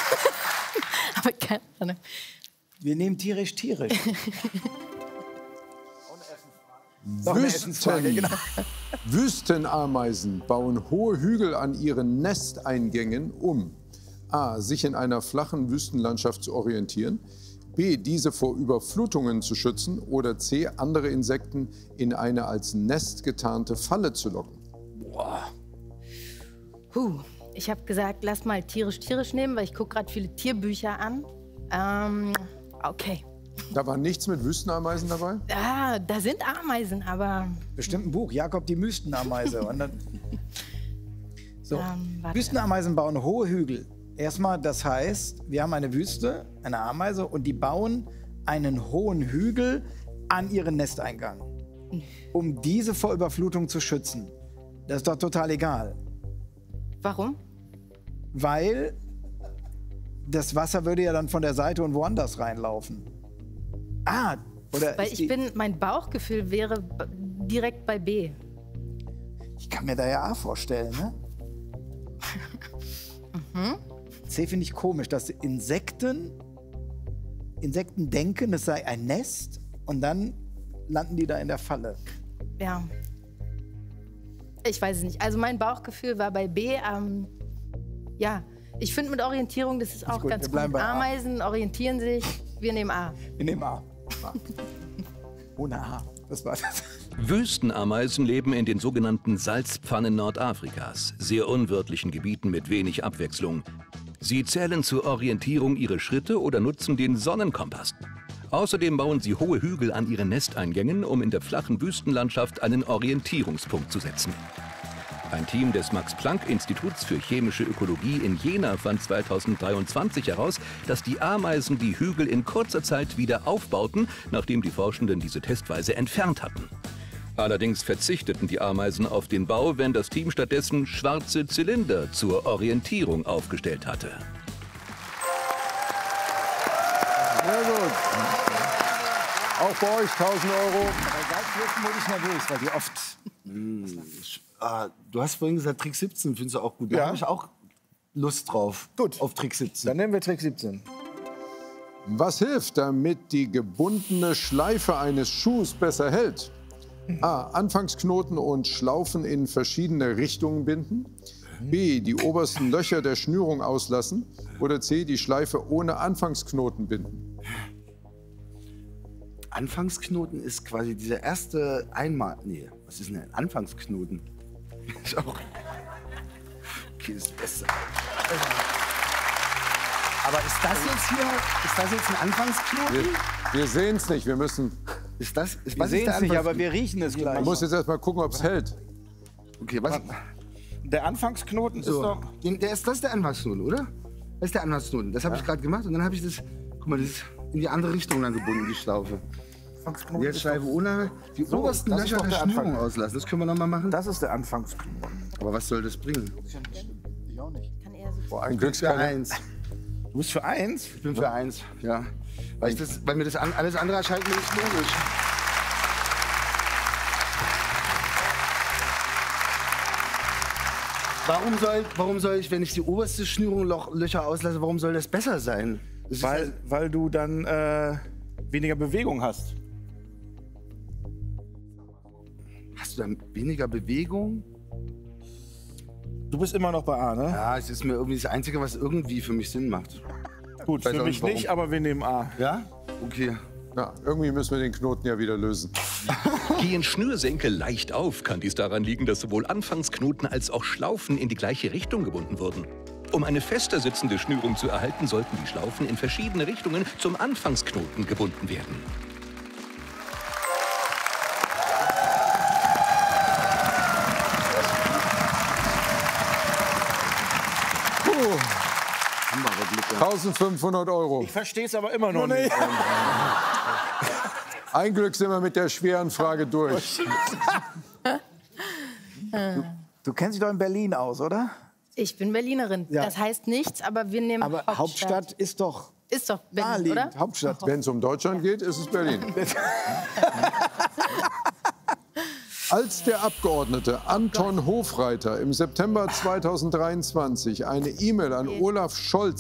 Aber keine Ahnung. Wir nehmen tierisch. Doch eine Essensfrage, genau. Wüstenameisen bauen hohe Hügel an ihren Nesteingängen, um a. sich in einer flachen Wüstenlandschaft zu orientieren, b. diese vor Überflutungen zu schützen oder c. andere Insekten in eine als Nest getarnte Falle zu locken. Boah. Ich habe gesagt, lass mal tierisch nehmen, weil ich gucke gerade viele Tierbücher an. Okay. Da war nichts mit Wüstenameisen dabei? Ja, da sind Ameisen, aber... Bestimmt ein Buch, Jakob die Wüstenameise. Und dann so, warte. Wüstenameisen bauen hohe Hügel. Erstmal, das heißt, wir haben eine Wüste, eine Ameise, und die bauen einen hohen Hügel an ihren Nesteingang, um diese vor Überflutung zu schützen. Das ist doch total egal. Warum? Weil das Wasser würde ja dann von der Seite und woanders reinlaufen. Oder Weil mein Bauchgefühl wäre direkt bei B. Ich kann mir da ja A vorstellen, ne? C finde ich komisch, dass Insekten denken, es sei ein Nest und dann landen die da in der Falle. Ja. Ich weiß es nicht. Also mein Bauchgefühl war bei B. Ja, ich finde mit Orientierung, das ist auch gut, ganz wir gut. bleiben bei A. Ameisen orientieren sich. Wir nehmen A. Wir nehmen A. Ohne A. Das war das. Wüstenameisen leben in den sogenannten Salzpfannen Nordafrikas, sehr unwirtlichen Gebieten mit wenig Abwechslung. Sie zählen zur Orientierung ihre Schritte oder nutzen den Sonnenkompass. Außerdem bauen sie hohe Hügel an ihren Nesteingängen, um in der flachen Wüstenlandschaft einen Orientierungspunkt zu setzen. Ein Team des Max-Planck-Instituts für chemische Ökologie in Jena fand 2023 heraus, dass die Ameisen die Hügel in kurzer Zeit wieder aufbauten, nachdem die Forschenden diese testweise entfernt hatten. Allerdings verzichteten die Ameisen auf den Bau, wenn das Team stattdessen schwarze Zylinder zur Orientierung aufgestellt hatte. Sehr gut. Auch bei euch 1.000 Euro. Bei Salzwürsten wurde ich nervös, weil die oft... Du hast vorhin gesagt, Trick 17 findest du auch gut. Da Ja. habe ich auch Lust drauf. Gut. Auf Trick 17. Dann nehmen wir Trick 17. Was hilft, damit die gebundene Schleife eines Schuhs besser hält? A. Anfangsknoten und Schlaufen in verschiedene Richtungen binden. B. Die obersten Löcher der Schnürung auslassen. Oder C. Die Schleife ohne Anfangsknoten binden. Anfangsknoten ist quasi dieser erste Nee, was ist denn ein Anfangsknoten? Ist auch... Okay, ist besser. Aber ist das jetzt ein Anfangsknoten? Wir sehen es nicht, wir müssen... Wir sehen es nicht, aber wir riechen es gleich. Man muss jetzt erst mal gucken, ob es hält. Okay, was? Der Anfangsknoten ist So, doch... das ist der Anfangsknoten, oder? Das ist der Anfangsknoten. Das habe ich gerade gemacht und dann habe ich das... Guck mal, das ist in die andere Richtung dann gebunden, die Schlaufe. Jetzt Schleife ohne die obersten das ist Löcher doch der der Schnürung Anfang. auslassen. Das können wir noch mal machen. Das ist der Anfangsknoten. Aber was soll das bringen? Ich auch nicht. Kann eher so Boah, ein Für Glückskeller. 1. Du bist für 1? Ich bin für 1, ja. Weil mir das alles andere erscheint mir nicht logisch. Warum soll ich, wenn ich die oberste Schnürung Löcher auslasse, warum soll das besser sein? Das ist Weil du dann weniger Bewegung hast. hast du dann weniger Bewegung? Du bist immer noch bei A, ne? Ja, es ist mir irgendwie das Einzige, was irgendwie für mich Sinn macht. Gut, weiß für auch mich nicht, warum. nicht, aber wir nehmen A. Ja? Okay. Ja, irgendwie müssen wir den Knoten ja wieder lösen. Gehen Schnürsenkel leicht auf, kann dies daran liegen, dass sowohl Anfangsknoten als auch Schlaufen in die gleiche Richtung gebunden wurden. Um eine fester sitzende Schnürung zu erhalten, sollten die Schlaufen in verschiedene Richtungen zum Anfangsknoten gebunden werden. Haben wir aber Glück gehabt. 1.500 Euro. Ich verstehe es aber immer noch nicht. Ein Glück sind wir mit der schweren Frage durch. Du kennst dich doch in Berlin aus, oder? Ich bin Berlinerin. Ja. Das heißt nichts, aber wir nehmen Aber Hauptstadt ist doch Ist doch Berlin, naheliegend. oder? Hauptstadt. Wenn es um Deutschland geht, ist es Berlin. Als der Abgeordnete Anton Hofreiter im September 2023 eine E-Mail an Olaf Scholz